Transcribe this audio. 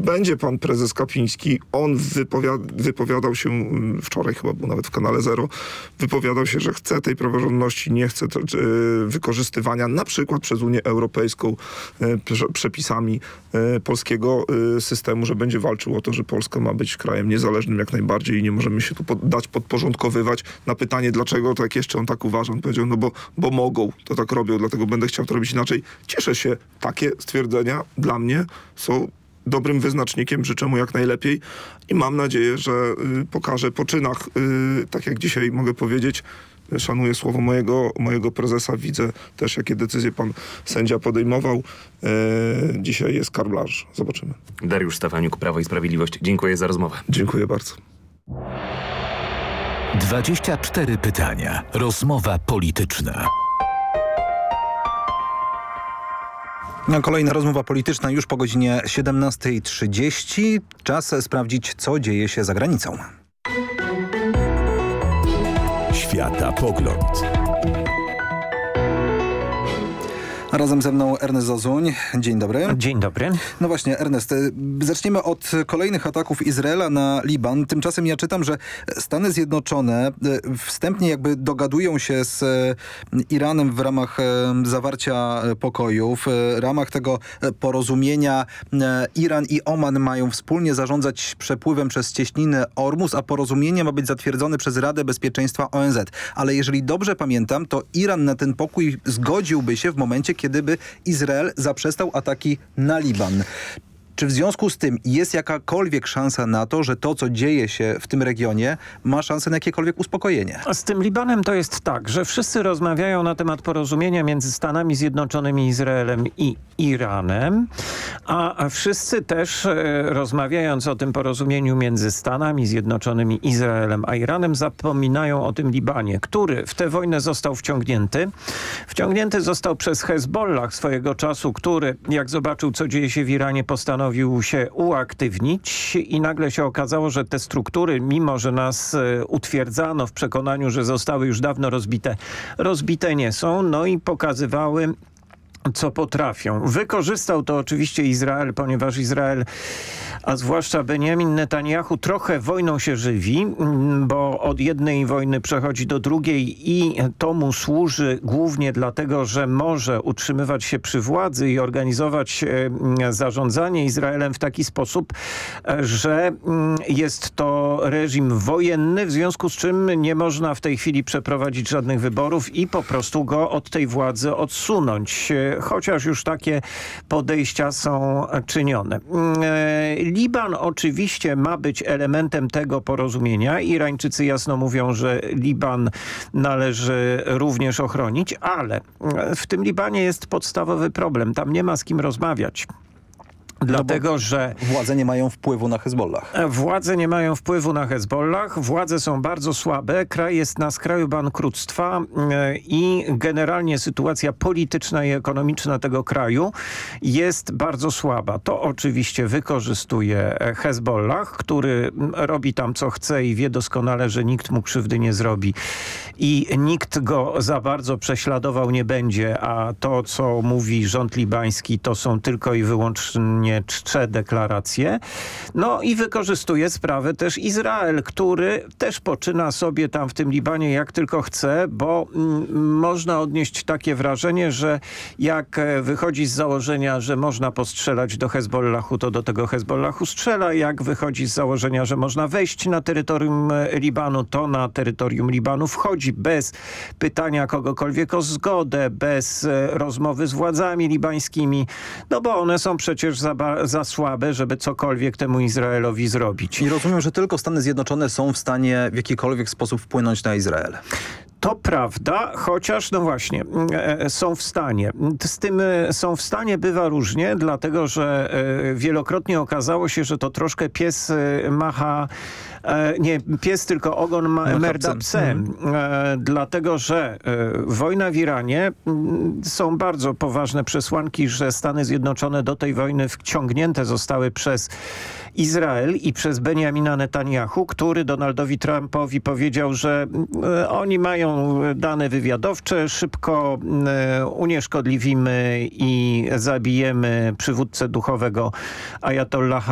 będzie pan prezes Kaczyński. On wypowiadał się wczoraj, chyba był nawet w Kanale Zero, wypowiadał się, że chce tej praworządności, nie chce wykorzystywania na przykład przez Unię Europejską przepisami polskiego systemu, że będzie walczył o to, że Polska ma być krajem niezależnym jak najbardziej i nie możemy się tu dać podporządkowywać. Na pytanie dlaczego, tak jeszcze on tak uważa. On powiedział, no bo mogą, to tak robią, dlatego będę chciał to robić inaczej. Cieszę się. Takie stwierdzenia dla mnie są dobrym wyznacznikiem, życzę mu jak najlepiej i mam nadzieję, że pokaże po czynach, tak jak dzisiaj mogę powiedzieć, szanuję słowo mojego prezesa, widzę też jakie decyzje pan sędzia podejmował. Dzisiaj jest carte blanche. Zobaczymy. Dariusz Stefaniuk, Prawo i Sprawiedliwość. Dziękuję za rozmowę. Dziękuję bardzo. 24 pytania. Rozmowa polityczna. Kolejna rozmowa polityczna już po godzinie 17:30. Czas sprawdzić, co dzieje się za granicą. Światapogląd. Razem ze mną Ernest Zozuń. Dzień dobry. Dzień dobry. No właśnie, Ernest, zaczniemy od kolejnych ataków Izraela na Liban. Tymczasem ja czytam, że Stany Zjednoczone wstępnie jakby dogadują się z Iranem w ramach zawarcia pokoju. W ramach tego porozumienia Iran i Oman mają wspólnie zarządzać przepływem przez cieśninę Ormus, a porozumienie ma być zatwierdzone przez Radę Bezpieczeństwa ONZ. Ale jeżeli dobrze pamiętam, to Iran na ten pokój zgodziłby się w momencie, kiedy by Izrael zaprzestał ataki na Liban. Czy w związku z tym jest jakakolwiek szansa na to, że to, co dzieje się w tym regionie, ma szansę na jakiekolwiek uspokojenie? A z tym Libanem to jest tak, że wszyscy rozmawiają na temat porozumienia między Stanami Zjednoczonymi, Izraelem i Iranem, a wszyscy też rozmawiając o tym porozumieniu między Stanami Zjednoczonymi, Izraelem a Iranem zapominają o tym Libanie, który w tę wojnę został wciągnięty. Wciągnięty został przez Hezbollah swojego czasu, który jak zobaczył, co dzieje się w Iranie, postanowił się uaktywnić i nagle się okazało, że te struktury, mimo że nas utwierdzano w przekonaniu, że zostały już dawno rozbite nie są, no i pokazywały, co potrafią. Wykorzystał to oczywiście Izrael, ponieważ Izrael, a zwłaszcza Benjamin Netanyahu, trochę wojną się żywi, bo od jednej wojny przechodzi do drugiej i to mu służy głównie dlatego, że może utrzymywać się przy władzy i organizować zarządzanie Izraelem w taki sposób, że jest to reżim wojenny, w związku z czym nie można w tej chwili przeprowadzić żadnych wyborów i po prostu go od tej władzy odsunąć. Chociaż już takie podejścia są czynione. Liban oczywiście ma być elementem tego porozumienia. Irańczycy jasno mówią, że Liban należy również ochronić, ale w tym Libanie jest podstawowy problem. Tam nie ma z kim rozmawiać. Dlatego, że władze nie mają wpływu na Hezbollah. Władze nie mają wpływu na Hezbollah. Władze są bardzo słabe. Kraj jest na skraju bankructwa i generalnie sytuacja polityczna i ekonomiczna tego kraju jest bardzo słaba. To oczywiście wykorzystuje Hezbollah, który robi tam co chce i wie doskonale, że nikt mu krzywdy nie zrobi i nikt go za bardzo prześladował nie będzie, a to, co mówi rząd libański, to są tylko i wyłącznie czcze deklaracje. No i wykorzystuje sprawę też Izrael, który też poczyna sobie tam w tym Libanie jak tylko chce, bo można odnieść takie wrażenie, że jak wychodzi z założenia, że można postrzelać do Hezbollahu, to do tego Hezbollahu strzela. Jak wychodzi z założenia, że można wejść na terytorium Libanu, to na terytorium Libanu wchodzi bez pytania kogokolwiek o zgodę, bez rozmowy z władzami libańskimi, no bo one są przecież za słabe, żeby cokolwiek temu Izraelowi zrobić. I rozumiem, że tylko Stany Zjednoczone są w stanie w jakikolwiek sposób wpłynąć na Izrael. To prawda, chociaż no właśnie są w stanie. Z tym są w stanie bywa różnie, dlatego że wielokrotnie okazało się, że to troszkę pies macha, nie pies, tylko ogon merda psem. Dlatego, że wojna w Iranie, są bardzo poważne przesłanki, że Stany Zjednoczone do tej wojny wciągnięte zostały przez Izrael i przez Benjamina Netanyahu, który Donaldowi Trumpowi powiedział, że oni mają dane wywiadowcze, szybko unieszkodliwimy i zabijemy przywódcę duchowego Ajatollaha